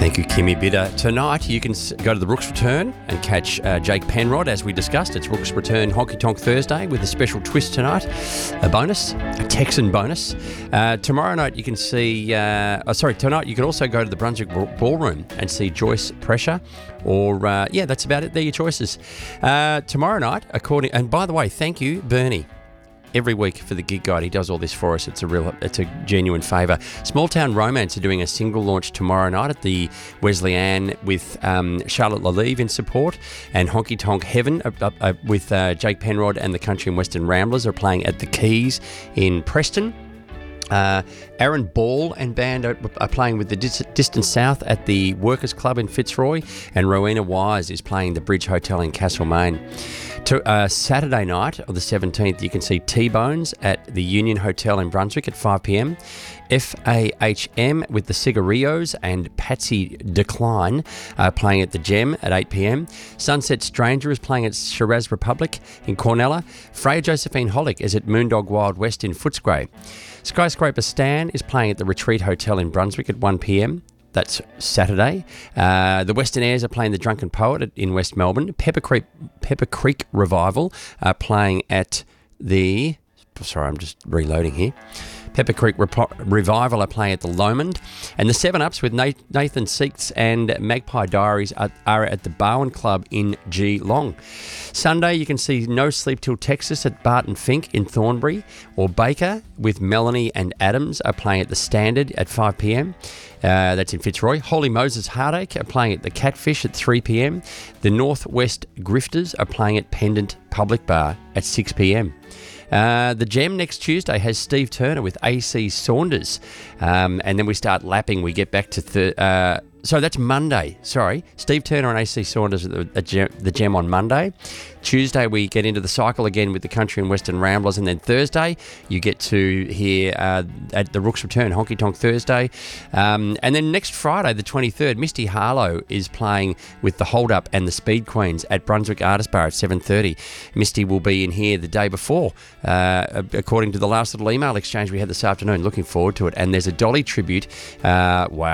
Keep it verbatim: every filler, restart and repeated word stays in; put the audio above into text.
Thank you, Kimmy Bidder. Tonight, you can go to the Rooks Return and catch uh, Jake Penrod, as we discussed. It's Rooks Return Honky Tonk Thursday with a special twist tonight, a bonus, a Texan bonus. Uh, tomorrow night, you can see, uh, oh, sorry, tonight you can also go to the Brunswick Ballroom and see Joyce Pressure, or, uh, yeah, that's about it. They're your choices. Uh, tomorrow night, according, and by the way, thank you, Bernie. Every week for the Gig Guide, he does all this for us. It's a real, it's a genuine favour. Small Town Romance are doing a single launch tomorrow night at the Wesleyan with um, Charlotte Lalive in support, and Honky Tonk Heaven uh, uh, uh, with uh, Jake Penrod and the Country and Western Ramblers are playing at the Keys in Preston. Uh, Aaron Ball and band are, are playing with the Dis- Distant South at the Workers Club in Fitzroy, and Rowena Wise is playing the Bridge Hotel in Castlemaine. To, uh, Saturday night, on the seventeenth, you can see T-Bones at the Union Hotel in Brunswick at five p.m. F A H M with the Cigarios and Patsy Decline uh, playing at the Gem at eight p.m. Sunset Stranger is playing at Shiraz Republic in Cornella. Freya Josephine Hollick is at Moondog Wild West in Footscray. Skyscraper Stan is playing at the Retreat Hotel in Brunswick at one p.m. That's Saturday. Uh, the Western Airs are playing the Drunken Poet at, in West Melbourne. Pepper Creek, Pepper Creek Revival are playing at the... Sorry, I'm just reloading here. Pepper Creek Rep- Revival are playing at the Lomond. And the Seven Ups with Nathan Seeks and Magpie Diaries are, are at the Barwon Club in Geelong. Sunday, you can see No Sleep Till Texas at Barton Fink in Thornbury, or Baker with Melanie and Adams are playing at the Standard at five p.m. Uh, that's in Fitzroy. Holy Moses Heartache are playing at the Catfish at three p.m. The Northwest Grifters are playing at Pendant Public Bar at six p.m. Uh, the Gem next Tuesday has Steve Turner with A C Saunders. Um, and then we start lapping. We get back to... Th- uh, so that's Monday. Sorry. Steve Turner and A C Saunders at the, the, Gem, the Gem on Monday. Tuesday, we get into the cycle again with the Country and Western Ramblers. And then Thursday, you get to hear uh, at the Rooks Return, Honky Tonk Thursday. Um, and then next Friday, the twenty-third, Misty Harlow is playing with the Hold Up and the Speed Queens at Brunswick Artist Bar at seven thirty. Misty will be in here the day before, uh, according to the last little email exchange we had this afternoon. Looking forward to it. And there's a Dolly tribute. Uh, wow.